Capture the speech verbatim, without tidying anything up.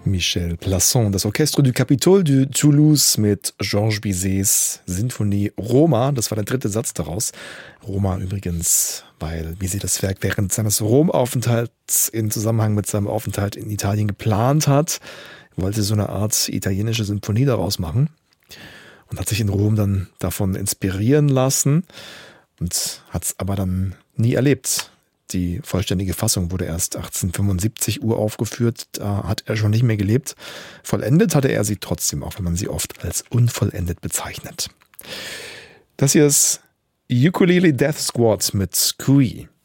Michel Plasson, das Orchestre du Capitole de Toulouse mit Georges Bizets Sinfonie Roma. Das war der dritte Satz daraus. Roma übrigens, weil Bizet das Werk während seines Rom-Aufenthalts in Zusammenhang mit seinem Aufenthalt in Italien geplant hat. Er wollte so eine Art italienische Symphonie daraus machen und hat sich in Rom dann davon inspirieren lassen und hat es aber dann nie erlebt. Die vollständige Fassung wurde erst achtzehnhundertfünfundsiebzig uraufgeführt, da hat er schon nicht mehr gelebt. Vollendet hatte er sie trotzdem, auch wenn man sie oft als unvollendet bezeichnet. Das hier ist Ukulele Death Squad mit Kui.